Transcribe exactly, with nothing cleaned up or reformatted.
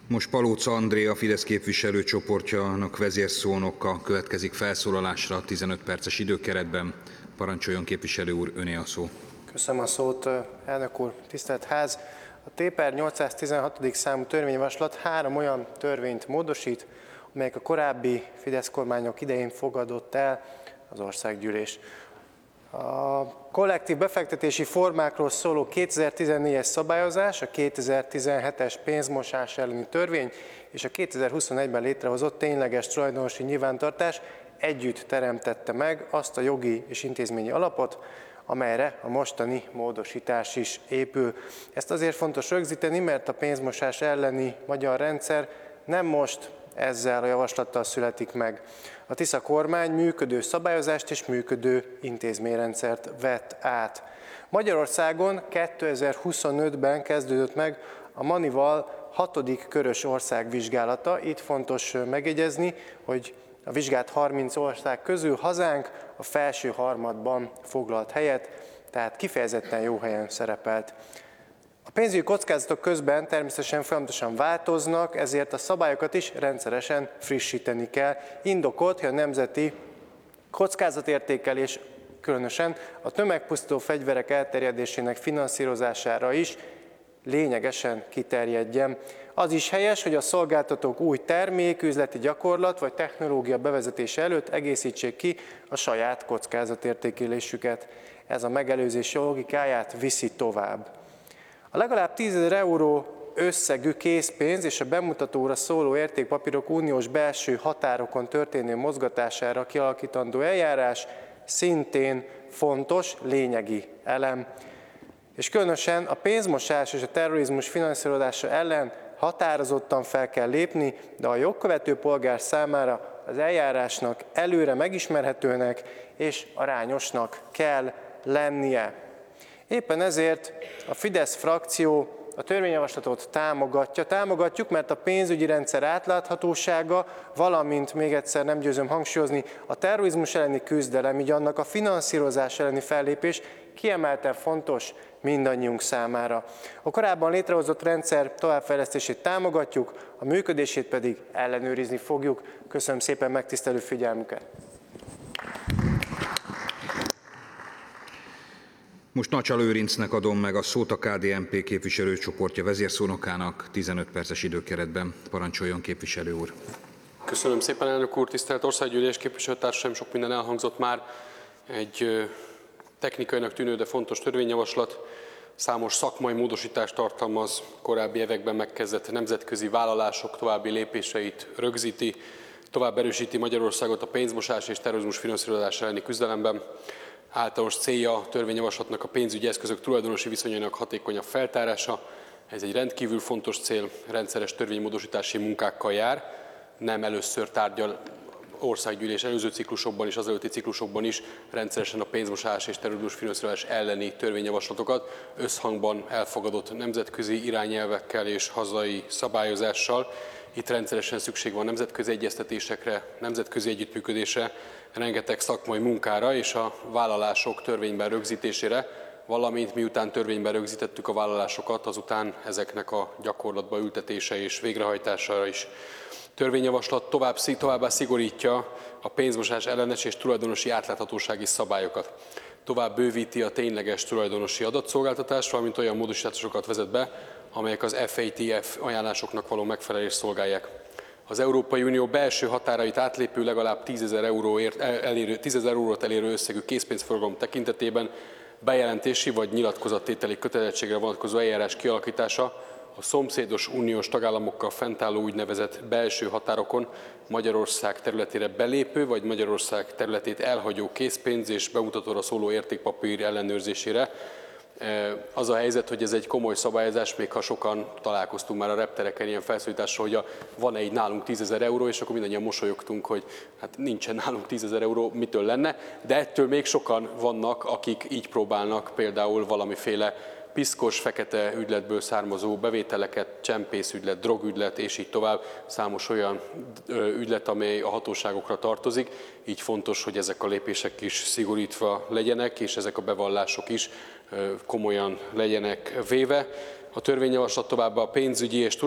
Most Palóca André, a Fidesz képviselőcsoportjának vezérszónoka következik felszólalásra tizenöt perces időkeretben. Parancsoljon, képviselő úr, öné a szó. Köszönöm a szót, elnök úr, tisztelt ház! A té per nyolcszáztizenhat. számú törvényjavaslat három olyan törvényt módosít, amelyek a korábbi Fidesz kormányok idején fogadott el az országgyűlés. A kollektív befektetési formákról szóló kétezer-tizennégyes szabályozás, a kétezer-tizenhetes pénzmosás elleni törvény és a kétezer-huszonegyben létrehozott tényleges tulajdonosi nyilvántartás együtt teremtette meg azt a jogi és intézményi alapot, amelyre a mostani módosítás is épül. Ezt azért fontos rögzíteni, mert a pénzmosás elleni magyar rendszer nem most ezzel a javaslattal születik meg. A Tisza kormány működő szabályozást és működő intézményrendszert vett át. Magyarországon kétezer-huszonötben kezdődött meg a Manival hatodik körös országvizsgálata. Itt fontos megjegyezni, hogy a vizsgált harminc ország közül hazánk a felső harmadban foglalt helyet, tehát kifejezetten jó helyen szerepelt. A pénzügyi kockázatok közben természetesen folyamatosan változnak, ezért a szabályokat is rendszeresen frissíteni kell. Indokolt, hogy a nemzeti kockázatértékelés különösen a tömegpusztító fegyverek elterjedésének finanszírozására is lényegesen kiterjedjen. Az is helyes, hogy a szolgáltatók új termék, üzleti gyakorlat vagy technológia bevezetése előtt egészítsék ki a saját kockázatértékelésüket. Ez a megelőzés logikáját viszi tovább. A legalább tízezer euró összegű készpénz és a bemutatóra szóló értékpapírok uniós belső határokon történő mozgatására kialakítandó eljárás szintén fontos, lényegi elem. És különösen a pénzmosás és a terrorizmus finanszírozása ellen határozottan fel kell lépni, de a jogkövető polgár számára az eljárásnak előre megismerhetőnek és arányosnak kell lennie. Éppen ezért a Fidesz frakció a törvényjavaslatot támogatja. Támogatjuk, mert a pénzügyi rendszer átláthatósága, valamint még egyszer nem győzöm hangsúlyozni, a terrorizmus elleni küzdelem, így annak a finanszírozás elleni fellépés kiemelten fontos mindannyiunk számára. A korábban létrehozott rendszer továbbfejlesztését támogatjuk, a működését pedig ellenőrizni fogjuk. Köszönöm szépen megtisztelő figyelmüket! Most Nacsa Lőrincnek adom meg a szót, a ká dé en pé képviselőcsoportja vezérszónokának tizenöt perces időkeretben. Parancsoljon, képviselő úr! Köszönöm szépen, elnök úr! Tisztelt Országgyűlés képviselőtársaim, sok minden elhangzott már. Egy technikainak tűnő, de fontos törvényjavaslat. Számos szakmai módosítást tartalmaz, korábbi években megkezdett nemzetközi vállalások további lépéseit rögzíti, tovább erősíti Magyarországot a pénzmosás és terrorizmus finanszírozás elleni küzdelemben. Általános célja a törvényjavaslatnak a pénzügyi eszközök tulajdonosi viszonyainak hatékonyabb feltárása. Ez egy rendkívül fontos cél, rendszeres törvénymódosítási munkákkal jár. Nem először tárgyal országgyűlés előző ciklusokban és az előtti ciklusokban is rendszeresen a pénzmosás és terrorizmus finanszírozás elleni törvényjavaslatokat összhangban elfogadott nemzetközi irányelvekkel és hazai szabályozással. Itt rendszeresen szükség van nemzetközi egyeztetésekre, nemzetközi együttműködésre, rengeteg szakmai munkára és a vállalások törvényben rögzítésére, valamint miután törvényben rögzítettük a vállalásokat, azután ezeknek a gyakorlatba ültetése és végrehajtására is. Törvényjavaslat tovább, továbbá szigorítja a pénzmosás ellenes és tulajdonosi átláthatósági szabályokat. Tovább bővíti a tényleges tulajdonosi adatszolgáltatást, valamint olyan módosításokat vezet be, amelyek az ef á té ef ajánlásoknak való megfelelést szolgálják. Az Európai Unió belső határait átlépő legalább tízezer euróért elérő, tízezer eurót elérő összegű készpénzforgalom tekintetében bejelentési vagy nyilatkozattételi kötelezettségre vonatkozó eljárás kialakítása a szomszédos uniós tagállamokkal fennálló úgynevezett belső határokon Magyarország területére belépő vagy Magyarország területét elhagyó készpénz és bemutatóra szóló értékpapír ellenőrzésére. Az a helyzet, hogy ez egy komoly szabályozás, még ha sokan találkoztunk már a reptereken ilyen felszólítással, hogy van-e így nálunk tízezer euró, és akkor mindannyian mosolyogtunk, hogy hát nincsen nálunk tízezer euró, mitől lenne, de ettől még sokan vannak, akik így próbálnak például valamiféle piszkos, fekete ügyletből származó bevételeket, csempészügylet, drogügylet és így tovább, számos olyan ügylet, amely a hatóságokra tartozik, így fontos, hogy ezek a lépések is szigorítva legyenek, és ezek a bevallások is komolyan legyenek véve. A törvényjavaslat továbbá a pénzügyi és